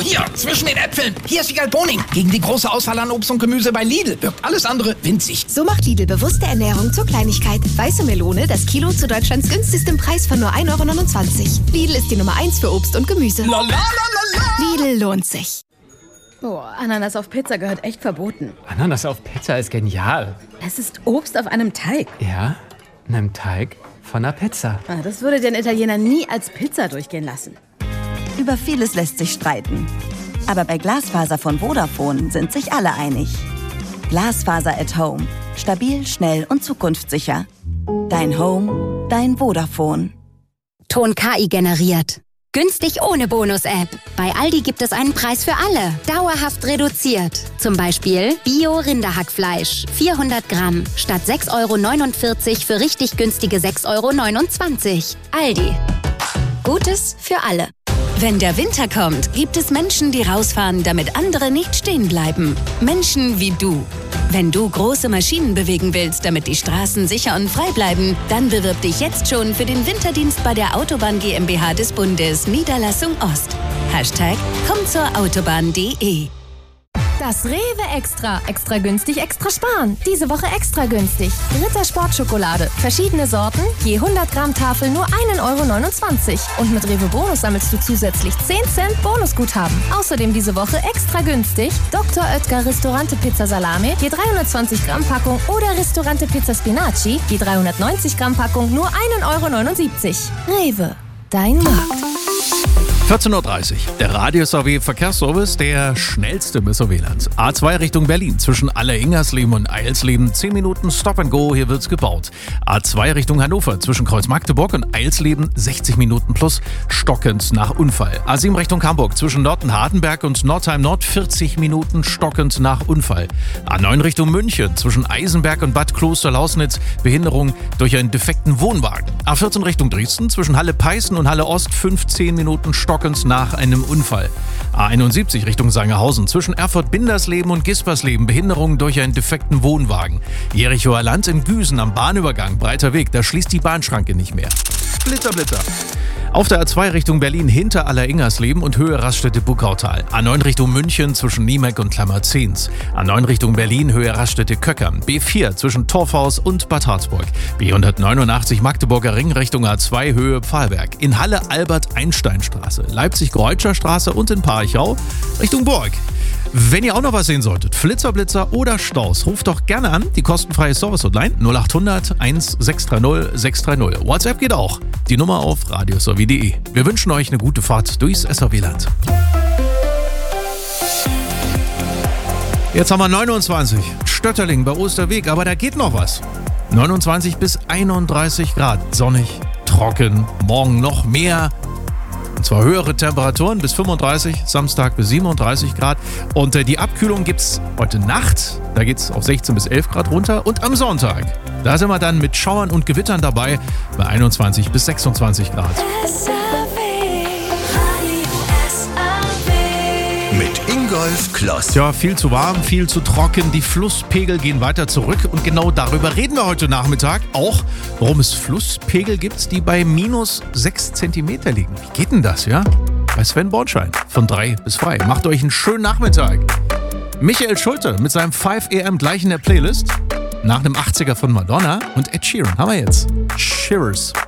hier, zwischen den Äpfeln. Hier ist Wiegald Boning. Gegen die große Auswahl an Obst und Gemüse bei Lidl wirkt alles andere winzig. So macht Lidl bewusste Ernährung zur Kleinigkeit. Weiße Melone, das Kilo zu Deutschlands günstigstem Preis von nur 1,29 €. Lidl ist die Nummer 1 für Obst und Gemüse. Lidl lohnt sich. Oh, Ananas auf Pizza gehört echt verboten. Ananas auf Pizza ist genial. Es ist Obst auf einem Teig. Ja, einem Teig von einer Pizza. Das würde den Italiener nie als Pizza durchgehen lassen. Über vieles lässt sich streiten. Aber bei Glasfaser von Vodafone sind sich alle einig. Glasfaser at Home. Stabil, schnell und zukunftssicher. Dein Home, dein Vodafone. Ton KI generiert. Günstig ohne Bonus-App. Bei Aldi gibt es einen Preis für alle. Dauerhaft reduziert. Zum Beispiel Bio-Rinderhackfleisch. 400 Gramm. Statt 6,49 € für richtig günstige 6,29 €. Aldi. Gutes für alle. Wenn der Winter kommt, gibt es Menschen, die rausfahren, damit andere nicht stehen bleiben. Menschen wie du. Wenn du große Maschinen bewegen willst, damit die Straßen sicher und frei bleiben, dann bewirb dich jetzt schon für den Winterdienst bei der Autobahn GmbH des Bundes, Niederlassung Ost. #kommzurautobahn.de. Das Rewe Extra. Extra günstig, extra sparen. Diese Woche extra günstig. Ritter Sportschokolade. Verschiedene Sorten. Je 100 Gramm Tafel nur 1,29 €. Und mit Rewe Bonus sammelst du zusätzlich 10 Cent Bonusguthaben. Außerdem diese Woche extra günstig. Dr. Oetker Ristorante Pizza Salame. Je 320 Gramm Packung. Oder Ristorante Pizza Spinaci. Je 390 Gramm Packung nur 1,79 €. Rewe. Dein Markt. 14:30 Uhr. Der Radio-SAW-Verkehrsservice, der schnellste im SOW-Land. A2 Richtung Berlin, zwischen Aller-Ingersleben und Eilsleben, 10 Minuten Stop and Go, hier wird's gebaut. A2 Richtung Hannover, zwischen Kreuz Magdeburg und Eilsleben, 60 Minuten plus, stockend nach Unfall. A7 Richtung Hamburg, zwischen Nord-Hardenberg und Nordheim Nord, 40 Minuten stockend nach Unfall. A9 Richtung München, zwischen Eisenberg und Bad Klosterlausnitz, Behinderung durch einen defekten Wohnwagen. A14 Richtung Dresden, zwischen Halle-Peißen und Halle-Ost, 15 Minuten stockend nach einem Unfall. A71 Richtung Sangerhausen, zwischen Erfurt-Bindersleben und Gispersleben, Behinderung durch einen defekten Wohnwagen. Jerichoer Land in Güsen am Bahnübergang, breiter Weg, da schließt die Bahnschranke nicht mehr. Blitzer, Blitzer. Auf der A2 Richtung Berlin hinter Aller-Ingersleben und Höhe Raststätte Buckautal. A9 Richtung München zwischen Niemek und Klammerzehns. A9 Richtung Berlin Höhe Raststätte Köckern. B4 zwischen Torfhaus und Bad Harzburg. B189 Magdeburger Ring Richtung A2 Höhe Pfahlberg. In Halle Albert-Einstein-Straße, Leipzig-Greutscher-Straße und in Parchau Richtung Burg. Wenn ihr auch noch was sehen solltet, Flitzer, Blitzer oder Staus, ruft doch gerne an, die kostenfreie Service-Hotline 0800 1630 630. WhatsApp geht auch. Die Nummer auf radiosowie.de. Wir wünschen euch eine gute Fahrt durchs SOW-Land. Jetzt haben wir 29. Stötterling bei Osterweg, aber da geht noch was. 29 bis 31 Grad, sonnig, trocken, morgen noch mehr. Und zwar höhere Temperaturen bis 35, Samstag bis 37 Grad. Und die Abkühlung gibt's heute Nacht. Da geht's auf 16 bis 11 Grad runter. Und am Sonntag, da sind wir dann mit Schauern und Gewittern dabei bei 21 bis 26 Grad. Mit Ingolf Kloss. Ja, viel zu warm, viel zu trocken. Die Flusspegel gehen weiter zurück. Und genau darüber reden wir heute Nachmittag. Auch, warum es Flusspegel gibt, die bei minus 6 Zentimeter liegen. Wie geht denn das, ja? Bei Sven Bornschein von 3 bis 3. Macht euch einen schönen Nachmittag. Michael Schulte mit seinem 5 AM gleich in der Playlist. Nach einem 80er von Madonna und Ed Sheeran haben wir jetzt Shivers.